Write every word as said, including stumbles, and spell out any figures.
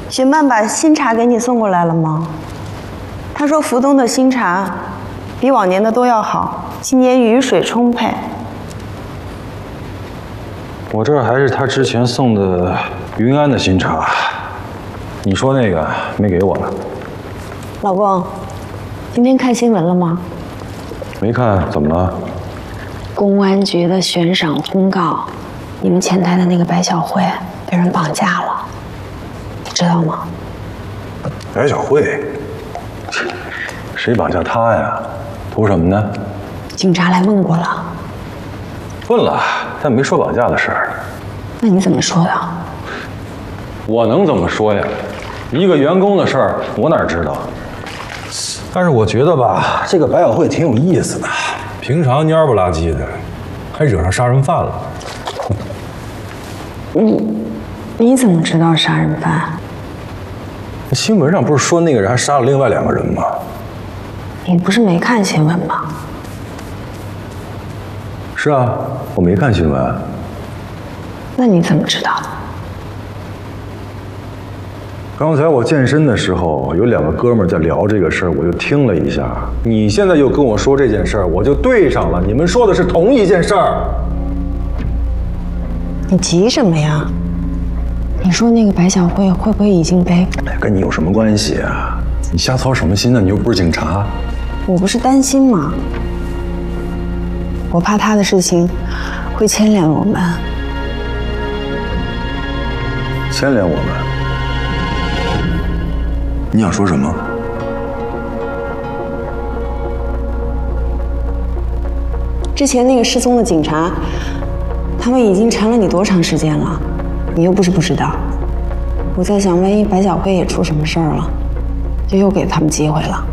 雪曼把新茶给你送过来了吗？他说福东的新茶比往年的都要好，今年雨水充沛。 我这儿还是他之前送的云安的新茶，你说那个没给我呢。 老公，今天看新闻了吗？ 没看，怎么了？ 公安局的悬赏通告，你们前台的那个白小慧被人绑架了，你知道吗？ 白小慧？谁绑架她呀？图什么呢？ 警察来问过了。 问了，但没说绑架的事儿。 那你怎么说的？ 我能怎么说呀？一个员工的事儿，我哪知道？但是我觉得吧，这个白小慧挺有意思的，平常蔫不拉几的，还惹上杀人犯了。 你你怎么知道杀人犯？ 新闻上不是说那个人还杀了另外两个人吗？ 你不是没看新闻吗？ 是啊，我没看新闻。 那你怎么知道的？ 刚才我健身的时候，有两个哥们儿在聊这个事儿，我就听了一下。你现在又跟我说这件事儿，我就对上了。你们说的是同一件事儿。 你急什么呀？你说那个白小慧会不会已经被…… 跟你有什么关系啊？你瞎操什么心呢？你又不是警察。 我不是担心吗？我怕他的事情会牵连我们。 牵连我们？你想说什么？ 之前那个失踪的警察，他们已经缠了你多长时间了？你又不是不知道。我在想，万一白小慧也出什么事儿了，就又给他们机会了。